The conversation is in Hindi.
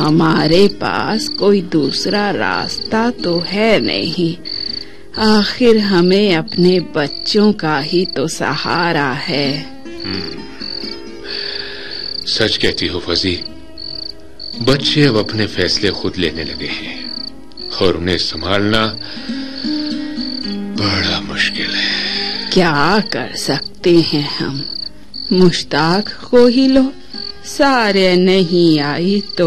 हमारे पास कोई दूसरा रास्ता तो है नहीं। आखिर हमें अपने बच्चों का ही तो सहारा है। सच कहती हो फजी। बच्चे अब अपने फैसले खुद लेने लगे हैं और उन्हें संभालना बड़ा मुश्किल है। क्या कर सकते हैं हम? मुश्ताक को ही लो, सारे नहीं आई तो